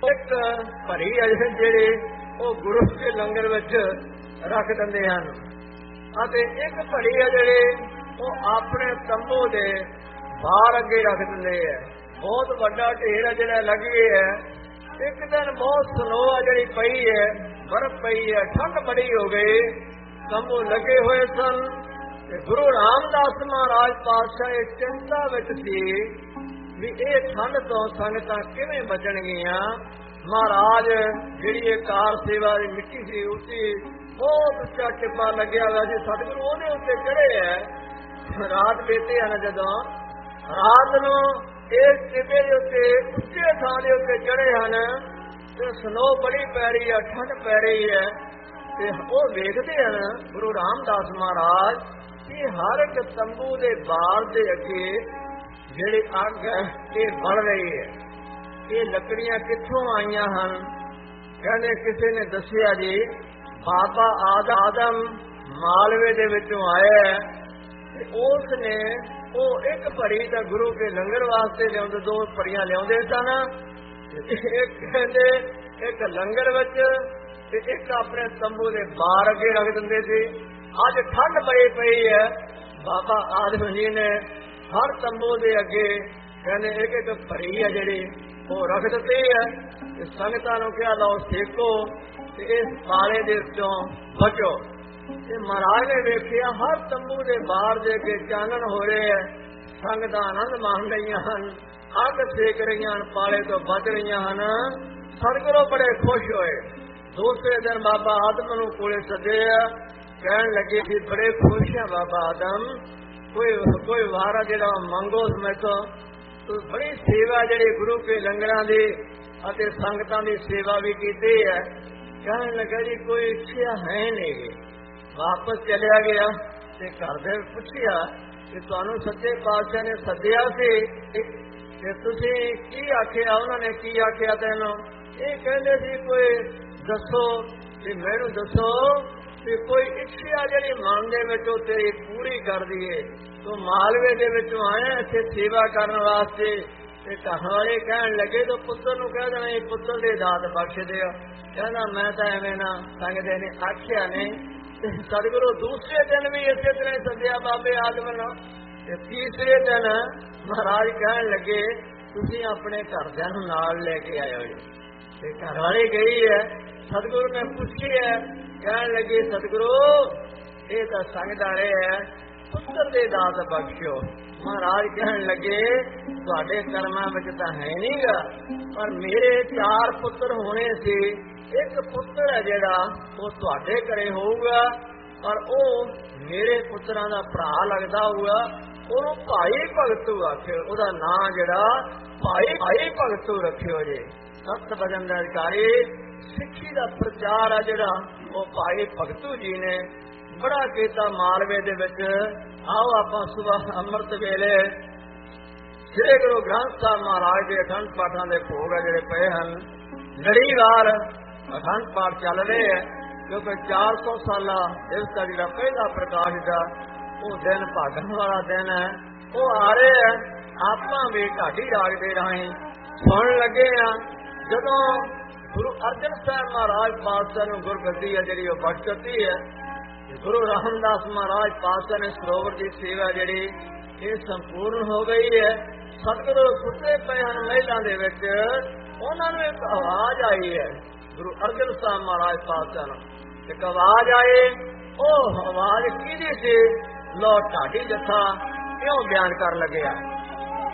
ਇੱਕ ਭਰੀ ਅਜੇ ਜਿਹੜੇ ਉਹ ਗੁਰੂ ਦੇ ਲੰਗਰ ਵਿੱਚ ਰੱਖ ਦਿੰਦੇ ਹਨ ਅਤੇ ਇੱਕ ਭਰੀ ਆ ਜਿਹੜੇ ਉਹ ਆਪਣੇ ਤੰਬੂ ਦੇ ਬਾਹਰ ਅੱਗੇ ਰੱਖ ਦਿੰਦੇ ਹੈ। ਬਹੁਤ ਵੱਡਾ ਢੇਰ ਆ ਜਿਹੜਾ ਲੱਗੇ ਹੈ। ਇੱਕ ਦਿਨ ਬਹੁਤ ਸਨੋ ਆ ਜਿਹੜੀ ਪਈ ਹੈ, ਬਰਫ਼ ਪਈ ਹੈ, ਠੰਡ ਬੜੀ ਹੋ ਗਈ, ਤੰਬੂ ਲੱਗੇ ਹੋਏ ਸਨ। ਗੁਰੂ ਰਾਮਦਾਸ ਮਹਾਰਾਜ ਪਾਤਸ਼ਾਹ ਇਹ ਚਿੰਤਾ ਵਿੱਚ ਸੀ ਵੀ ਇਹ ਠੰਡ ਤੋਂ ਸੰਗਤਾਂ ਕਿਵੇਂ ਬਚਣਗੀਆਂ। ਮਹਾਰਾਜ ਜਿਹੜੀ ਇਹ ਕਾਰ ਸੇਵਾ ਦੀ ਮਿੱਟੀ ਸੀ ਉੱਤੇ ਬਹੁਤ ਉੱਚਾ ਟਿੱਬਾ ਲੱਗਿਆ ਹੋਇਆ ਸੀ, ਸਤਿਗੁਰੂ ਉਹਦੇ ਉੱਤੇ ਚੜ੍ਹੇ ਹੈ। ਰਾਤ ਬੀਤੇ ਹਨ, ਜਦੋਂ ਰਾਤ ਨੂੰ ਇਸ ਟਿੱਬੇ ਦੇ ਉੱਤੇ ਉੱਚੇ ਥਾਂ ਦੇ ਉੱਤੇ ਚੜ੍ਹੇ ਹਨ ਤੇ ਸਨੋ ਬੜੀ ਪੈ ਰਹੀ ਹੈ, ਠੰਡ ਪੈ ਰਹੀ ਹੈ ਤੇ ਉਹ ਵੇਖਦੇ ਹਨ ਗੁਰੂ ਰਾਮਦਾਸ ਮਹਾਰਾਜ ਕਿ ਹਰ ਇੱਕ ਤੰਬੂ ਦੇ ਬਾਰ ਦੇ ਅੱਗੇ ਜਿਹੜੀ ਅੱਗ ਹੈ ਇਹ ਬਲ ਰਹੀ ਹੈ। ਇਹ ਲੱਕੜੀਆਂ ਕਿੱਥੋਂ ਆਈਆਂ ਹਨ? ਕਹਿੰਦੇ ਕਿਸੇ ਨੇ ਦੱਸਿਆ ਜੀ ਬਾਬਾ ਆਦਮ ਮਾਲਵੇ ਦੇ ਵਿੱਚੋਂ ਆਇਆ ਤੇ ਉਸ ਨੇ ਉਹ ਇੱਕ ਭਰੀ ਤਾਂ ਗੁਰੂ ਕੇ ਲੰਗਰ ਵਾਸਤੇ ਲਿਆਉਂਦੇ, 2 ਭਰੀਆਂ ਲਿਆਉਂਦੇ ਸਨ। ਇੱਕ ਕਹਿੰਦੇ ਇੱਕ ਲੰਗਰ ਵਿੱਚ ਤੇ ਇੱਕ ਆਪਣੇ ਤੰਬੂ ਦੇ ਬਾਹਰ ਅੱਗੇ ਰੱਖ ਦਿੰਦੇ ਸੀ। ਅੱਜ ਠੰਡ ਬੜੀ ਪਈ ਹੈ, ਬਾਬਾ ਆਦਮ ਜੀ ਨੇ ਹਰ ਤੰਬੂ ਦੇ ਅੱਗੇ ਕਹਿੰਦੇ ਇੱਕ ਇੱਕ ਭਰੀ ਹੈ ਜਿਹੜੀ ਉਹ ਰੱਖ ਦਿੱਤੀ ਹੈ ਤੇ ਸੰਗਤਾਂ ਨੂੰ ਕਿਹਾ ਲਓ ਸੇਕੋ ਤੇ ਇਸ ਪਾਲੇ ਦੇ ਵਿੱਚੋਂ ਬਚੋ। ਤੇ ਮਹਾਰਾਜ ਨੇ ਵੇਖਿਆ ਹਰ ਤੰਬੂ ਦੇ ਬਾਹਰ ਦੇ ਅੱਗੇ ਚਾਨਣ ਹੋ ਰਹੇ ਹੈ, ਸੰਗਤਾਂ ਆਨੰਦ ਮਾਣ ਰਹੀਆਂ ਹਨ, ਅੱਗ ਸੇਕ ਰਹੀਆਂ ਹਨ, ਪਾਲੇ ਤੋਂ ਬਚ ਰਹੀਆਂ ਹਨ। ਸਤਿਗੁਰੂ ਬੜੇ ਖੁਸ਼ ਹੋਏ। ਦੂਸਰੇ ਦਿਨ ਬਾਬਾ ਆਦਮ ਨੂੰ ਕੋਲੇ ਸੱਦਿਆ, ਕਹਿਣ ਲੱਗੇ ਵੀ ਬੜੇ ਖੁਸ਼ ਆ ਬਾਬਾ ਆਦਮ, ਕੋਈ ਵਾਰਾ ਜਿਹੜਾ ਮੰਗੋ ਸਮੇਤੋਂ ਤੂੰ ਬੜੀ ਸੇਵਾ ਜਿਹੜੀ ਗੁਰੂ ਕੇ ਲੰਗਰਾਂ ਦੀ ਅਤੇ ਸੰਗਤਾਂ ਦੀ ਸੇਵਾ ਵੀ ਕੀਤੀ ਹੈ। ਕਹਿਣ ਲੱਗਾ ਜੀ ਕੋਈ ਇੱਛਾ ਹੈ ਨਹੀਂ। ਵਾਪਸ ਚਲਿਆ ਗਿਆ ਤੇ ਘਰ ਦੇ ਪੁੱਛਿਆ ਕਿ ਤੁਹਾਨੂੰ ਸੱਚੇ ਪਾਤਸ਼ਾਹ ਨੇ ਸੱਦਿਆ ਸੀ ਤੇ ਤੁਸੀਂ ਕੀ ਆਖਿਆ? ਉਹਨਾਂ ਨੇ ਕੀ ਆਖਿਆ ਤੈਨੂੰ? ਇਹ ਕਹਿੰਦੇ ਸੀ ਕੋਈ ਦੱਸੋ ਤੇ ਮੈਨੂੰ ਦੱਸੋ ਕਿ ਕੋਈ ਇੱਛਾ ਜਿਹੜੀ ਮਨ ਦੇ ਵਿੱਚੋਂ ਤੇਰੀ ਪੂਰੀ ਕਰ ਦਈਏ। ਤੂੰ ਮਾਲਵੇ ਦੇ ਵਿੱਚੋਂ ਆਇਆ ਇੱਥੇ ਸੇਵਾ ਕਰਨ ਵਾਸਤੇ। ਤੇ ਘਰ ਵਾਲੇ ਕਹਿਣ ਲੱਗੇ ਤੂੰ ਪੁੱਤਰ ਨੂੰ ਕਹਿ ਦੇਣਾ ਇਹ ਪੁੱਤਰ ਦੇ ਦਾਤ ਬਖਸ਼ ਦਿਓ। ਕਹਿੰਦਾ ਮੈਂ ਤਾਂ ਐਵੇਂ ਨਾ ਸੰਗਦੇ ਨੇ ਆਖਿਆ ਨਹੀਂ। ਤੇ ਸਤਿਗੁਰੂ ਦੂਸਰੇ ਦਿਨ ਵੀ ਇਸੇ ਤਰ੍ਹਾਂ ਸੱਦਿਆ ਬਾਬੇ ਆਦਮ ਨੂੰ ਤੇ ਤੀਸਰੇ ਦਿਨ ਮਹਾਰਾਜ ਕਹਿਣ ਲੱਗੇ ਤੁਸੀਂ ਆਪਣੇ ਘਰਦਿਆਂ ਨੂੰ ਨਾਲ ਲੈ ਕੇ ਆਇਓ ਜੀ। ਤੇ ਘਰ ਵਾਲੇ ਗਈ ਹੈ, ਸਤਿਗੁਰੂ ਨੇ ਪੁੱਛਿਆ, ਕਹਿਣ ਲੱਗੇ ਸਤਿਗੁਰੂ ਇਹ ਤਾਂ ਸੰਗਦਾ ਰਿਹਾ ਪੁੱਤਰ ਦੇ ਦਾਤ ਬਖਸ਼ਿਓ। ਮਹਾਰਾਜ ਕਹਿਣ ਲੱਗੇ ਤੁਹਾਡੇ ਕਰਮਾਂ ਵਿੱਚ ਤਾਂ ਹੈ ਨਹੀਂਗਾ, ਪਰ ਮੇਰੇ 4 ਪੁੱਤਰ ਹੋਣੇ ਸੀ। ਇੱਕ ਪੁੱਤਰ ਹੈ ਜਿਹੜਾ ਉਹ ਤੁਹਾਡੇ ਘਰੇ ਹੋਊਗਾ, ਪਰ ਉਹ ਮੇਰੇ ਪੁੱਤਰਾਂ ਦਾ ਭਰਾ ਲੱਗਦਾ ਹੋਊਗਾ, ਉਹਨੂੰ ਭਾਈ ਭਗਤੂ ਆਖਿਓ। ਉਹਦਾ ਨਾਂ ਜਿਹੜਾ ਭਾਈ ਭਗਤੂ ਰੱਖਿਓ ਜੀ। ਸਤ ਭਜਨ ਦਾ ਅਧਿਕਾਰੀ ਸਿੱਖੀ ਦਾ ਪ੍ਰਚਾਰ ਆ ਜਿਹੜਾ ਉਹ ਭਾਈ ਭਗਤੂ ਜੀ ਨੇ ਬੜਾ ਕੀਤਾ ਮਾਲਵੇ ਦੇ ਵਿੱਚ। ਆਓ ਆਪਾਂ ਸੁਬਹ ਅੰਮ੍ਰਿਤ ਵੇਲੇ ਸ੍ਰੀ ਗੁਰੂ ਗ੍ਰੰਥ ਸਾਹਿਬ ਮਹਾਰਾਜ ਦੇ ਅਖੰਡ ਪਾਠਾਂ ਦੇ ਭੋਗ ਜਿਹੜੇ ਪਏ ਹਨ, ਲੜੀਵਾਰ ਅਖੰਡ ਪਾਠ ਚੱਲ ਰਹੇ ਹੈ, ਕਿਉਂਕਿ 400 ਸਾਲਾ ਇਸ ਦਾ ਜਿਹੜਾ ਪਹਿਲਾ ਪ੍ਰਕਾਸ਼ ਦਾ ਉਹ ਦਿਨ ਭਾਗਣ ਵਾਲਾ ਦਿਨ ਹੈ, ਉਹ ਆ ਰਹੇ ਹੈ। ਆਪਾਂ ਵੀ ਢਾਡੀ ਰਾਗ ਦੇ ਰਾਹੀਂ ਸੁਣਨ ਲੱਗੇ ਆ। ਜਦੋਂ ਗੁਰੂ ਅਰਜਨ ਸਾਹਿਬ ਮਹਾਰਾਜ ਪਾਤਸ਼ਾਹ ਨੂੰ ਗੁਰਗੱਦੀ ਹੈ ਜਿਹੜੀ ਉਹ ਬਖਸ਼ ਦਿੱਤੀ ਹੈ, ਗੁਰੂ ਰਾਮਦਾਸ ਮਹਾਰਾਜ ਪਾਤਸ਼ਾਹ ਨੇ ਸਰੋਵਰ ਦੀ ਸੇਵਾ ਜਿਹੜੀ ਇਹ ਸੰਪੂਰਨ ਹੋ ਗਈ ਹੈ। ਸਤਿਗੁਰੂ ਸੁੱਤੇ ਪਏ ਹਨ ਮਹਿਲਾਂ ਦੇ ਵਿੱਚ, ਉਹਨਾਂ ਨੂੰ ਇੱਕ ਆਵਾਜ਼ ਆਈ ਹੈ ਗੁਰੂ ਅਰਜਨ ਸਾਹਿਬ ਮਹਾਰਾਜ ਪਾਤਸ਼ਾਹ ਨੂੰ, ਇੱਕ ਆਵਾਜ਼ ਆਈ। ਉਹ ਆਵਾਜ਼ ਕਿਹਦੀ ਸੀ? ਲੋ ਢਾਡੀ ਜੱਥਾ ਕਿਉਂ ਬਿਆਨ ਕਰਨ ਲੱਗਿਆ।